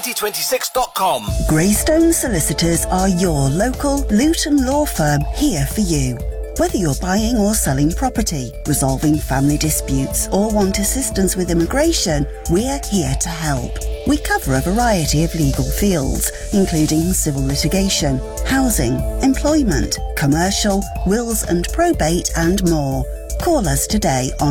2026.com. Greystone Solicitors are your local Luton law firm here for you. Whether you're buying or selling property, resolving family disputes, or want assistance with immigration, we're here to help. We cover a variety of legal fields, including civil litigation, housing, employment, commercial, wills and probate, and more. Call us today on